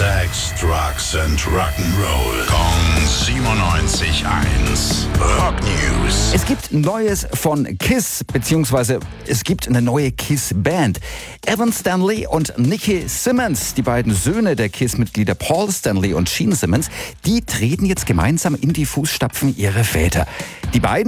Sex, Drugs and Rock'n'Roll. Kong 97.1. Rock News. Es gibt Neues von KISS, beziehungsweise es gibt eine neue KISS-Band. Evan Stanley und Nicky Simmons, die beiden Söhne der KISS-Mitglieder Paul Stanley und Gene Simmons, die treten jetzt gemeinsam in die Fußstapfen ihrer Väter. Die beiden